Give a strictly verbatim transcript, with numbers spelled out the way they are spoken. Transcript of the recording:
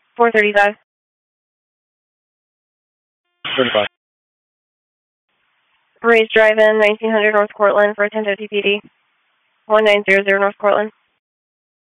four thirty-five. thirty-five. Raised Drive-In, nineteen hundred North Cortland for ten fifty P D. one nine zero zero North Cortland.